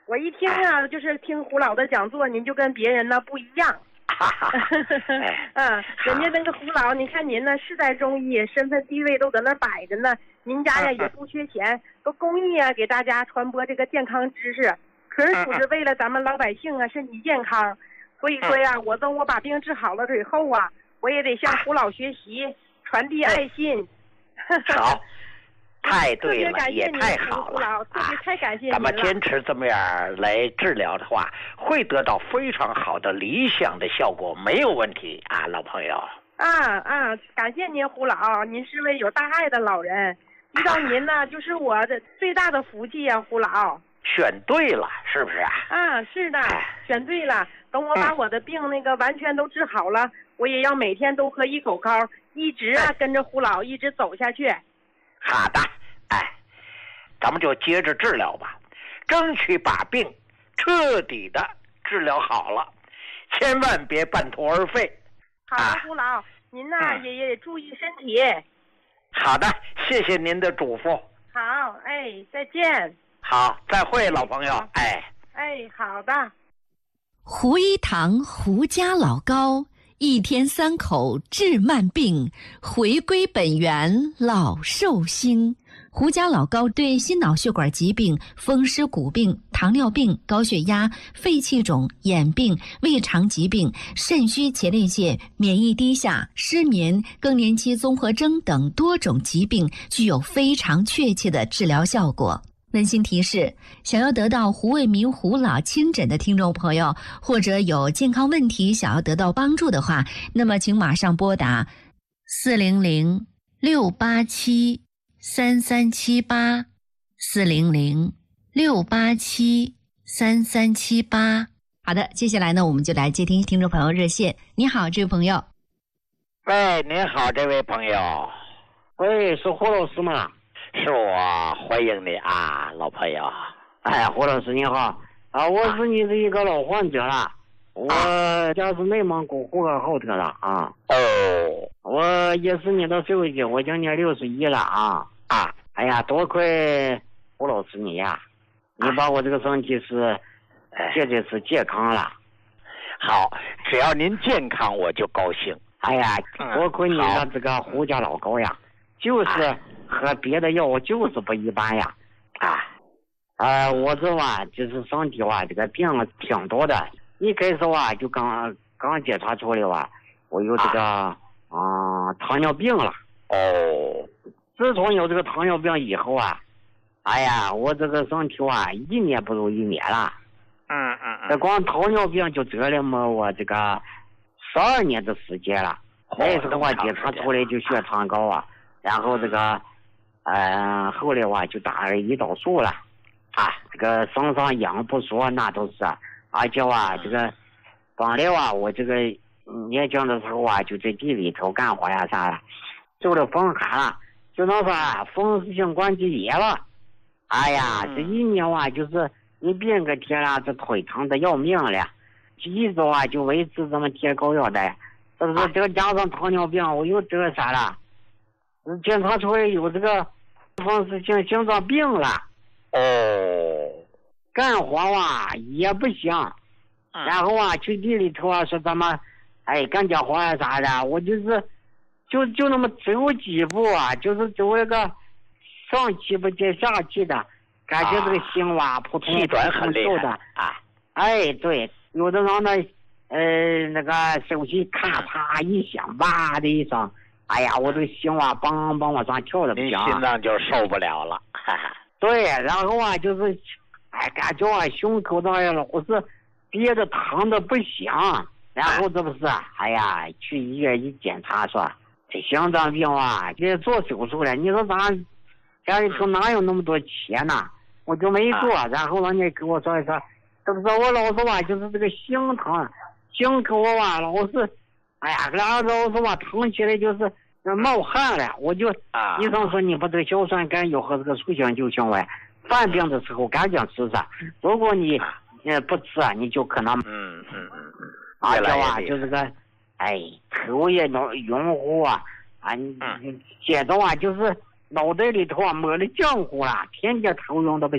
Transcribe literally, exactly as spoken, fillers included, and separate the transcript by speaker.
Speaker 1: 我一听啊，就是听胡老的讲座，您就跟别人呢不一样。嗯，人家那个胡老，你看您呢世代中医，身份地位都搁那摆着呢。您家呀也不缺钱，都公益啊，给大家传播这个健康知识，纯属是为了咱们老百姓啊身体健康。所以说呀，我等我把病治好了以后啊，我也得向胡老学习，传递爱心。
Speaker 2: 好。太对了，也太好了
Speaker 1: 啊！特别太感谢您了。
Speaker 2: 咱们坚持这么样来治疗的话，会得到非常好的理想的效果，没有问题啊，老朋友。
Speaker 1: 啊啊！感谢您，胡老，您是位有大爱的老人，遇到您呢，就是我的最大的福气啊，胡老。
Speaker 2: 选对了，是不是啊？
Speaker 1: 啊，是的，选对了。等我把我的病那个完全都治好了，嗯、我也要每天都喝一口膏，一直啊跟着胡老一直走下去。
Speaker 2: 好的，哎，咱们就接着治疗吧，争取把病彻底的治疗好了，千万别半途而废。
Speaker 1: 好的，啊、胡老，您呢、嗯、也也注意身体。
Speaker 2: 好的，谢谢您的嘱咐。
Speaker 1: 好，哎，再见。
Speaker 2: 好，再会，老朋友。哎，
Speaker 1: 哎，好的。
Speaker 3: 胡一堂胡家老高。一天三口治慢病，回归本源老寿星。胡家老高对心脑血管疾病、风湿骨病、糖尿病、高血压、肺气肿、眼病、胃肠疾病、肾虚前列腺、免疫低下、失眠、更年期综合征等多种疾病具有非常确切的治疗效果。温馨提示，想要得到胡卫民胡老亲诊的听众朋友，或者有健康问题想要得到帮助的话，那么请马上拨打四零零六八七三三七八 四零零六八七三三七八。好的，接下来呢，我们就来接听听众朋友热线。你好，这位朋友。
Speaker 2: 喂，您好，这位朋友。
Speaker 4: 喂，是胡老师吗？
Speaker 2: 是我，欢迎你啊，老朋友。
Speaker 4: 哎，胡老师你好啊，我是你的一个老患者了，我家是内蒙古呼和浩特的啊。
Speaker 2: 哦，
Speaker 4: 我也是你的手机，我今年六十一了啊啊！哎呀，多亏胡老师你呀，你把我这个身体是现在是健康了。
Speaker 2: 好，只要您健康，我就高兴。
Speaker 4: 哎呀，多亏你的这个胡家老高呀，就是。和别的药就是不一般呀，啊，呃，我这吧就是身体吧，这个病挺多的。一开始吧就刚刚检查出来吧，我有这个啊、呃、糖尿病了。
Speaker 2: 哦，
Speaker 4: 自从有这个糖尿病以后啊，哎呀，我这个身体啊一年不如一年了。
Speaker 2: 嗯嗯嗯。
Speaker 4: 这光糖尿病就折磨我这个十二年的时间了。那时候啊检查出来就血糖高啊，然后这个。呃，后来我就打了胰岛素了，啊，这个身上痒不说那都是，而且啊，这个本来啊，我这个年轻的时候啊，就在地里头干活呀啥的，受了风寒了，就能说风湿性关节炎了。哎呀，这一年啊，就是你别个天了，这腿疼的要命了，一直啊就维持这么贴膏药的，这不是这个加上糖尿病，我又这个啥了，检查出来有这个。风湿性心脏病了，
Speaker 2: 哦，
Speaker 4: 干活啊也不行，
Speaker 2: 嗯、
Speaker 4: 然后啊去地里头啊说咱们，哎干点活啊啥的，我就是就就那么走几步啊，就是走那个上气不接下气的，感觉这个心哇扑通
Speaker 2: 气短很厉害
Speaker 4: 的
Speaker 2: 啊，
Speaker 4: 哎对，有的人呢，呃那个手机咔嚓一响，哇的一声。哎呀，我这个心啊，梆梆往上跳的不行，
Speaker 2: 心脏就受不了了。哈哈。
Speaker 4: 对，然后啊，就是，哎，感觉啊，胸口那样老是憋着疼的不行，然后这不是，哎呀，去医院一检查说，这心脏病啊，这做手术了。你说咱家里头哪有那么多钱呢？我就没做，啊、然后人家给我说一说，这不是我老是吧，就是这个心疼，心口啊老是。哎呀，然后老是吧疼起来就是冒汗了，我就
Speaker 2: 啊，
Speaker 4: 医生说你不得硝酸甘油和这个速性救心丸，犯病的时候赶紧吃上，如果你呃不吃啊，你就可能
Speaker 2: 嗯嗯嗯嗯，
Speaker 4: 而且啊就是个哎头也脑晕乎啊啊，
Speaker 2: 嗯，
Speaker 4: 接着啊就是脑袋里头啊抹了浆糊了，天天头晕的不